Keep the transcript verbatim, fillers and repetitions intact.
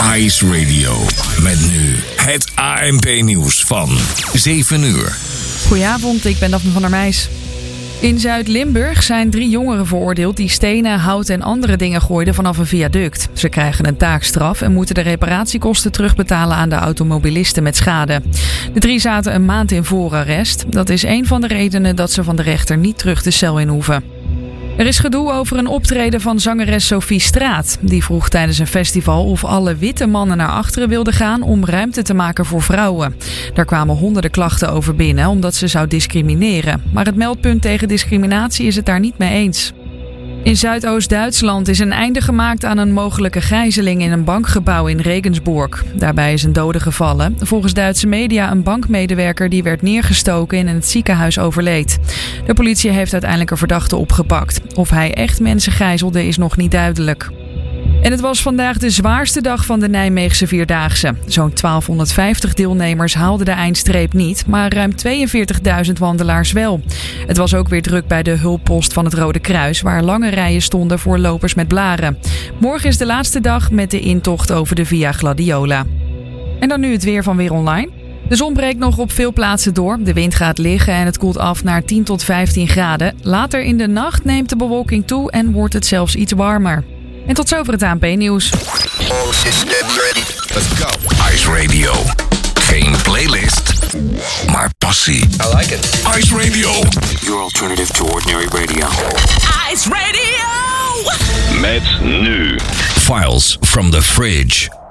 Ice Radio. Met nu het A N P-nieuws van zeven uur. Goedenavond, ik ben Daphne van der Meijs. In Zuid-Limburg zijn drie jongeren veroordeeld die stenen, hout en andere dingen gooiden vanaf een viaduct. Ze krijgen een taakstraf en moeten de reparatiekosten terugbetalen aan de automobilisten met schade. De drie zaten een maand in voorarrest. Dat is een van de redenen dat ze van de rechter niet terug de cel in hoeven. Er is gedoe over een optreden van zangeres Sophie Straat. Die vroeg tijdens een festival of alle witte mannen naar achteren wilden gaan om ruimte te maken voor vrouwen. Daar kwamen honderden klachten over binnen omdat ze zou discrimineren. Maar het meldpunt tegen discriminatie is het daar niet mee eens. In Zuidoost-Duitsland is een einde gemaakt aan een mogelijke gijzeling in een bankgebouw in Regensburg. Daarbij is een dode gevallen. Volgens Duitse media een bankmedewerker die werd neergestoken en in het ziekenhuis overleed. De politie heeft uiteindelijk een verdachte opgepakt. Of hij echt mensen gijzelde is nog niet duidelijk. En het was vandaag de zwaarste dag van de Nijmeegse Vierdaagse. Zo'n twaalfhonderdvijftig deelnemers haalden de eindstreep niet, maar ruim tweeënveertigduizend wandelaars wel. Het was ook weer druk bij de hulppost van het Rode Kruis, waar lange rijen stonden voor lopers met blaren. Morgen is de laatste dag met de intocht over de Via Gladiola. En dan nu het weer van Weer Online. De zon breekt nog op veel plaatsen door. De wind gaat liggen en het koelt af naar tien tot vijftien graden. Later in de nacht neemt de bewolking toe en wordt het zelfs iets warmer. En tot zover het A N P-nieuws. Let's go. Ice Radio. Geen playlist, maar passie. I like it. Ice Radio. Your alternative to ordinary radio. Ice Radio! Met nu Files from the Fridge.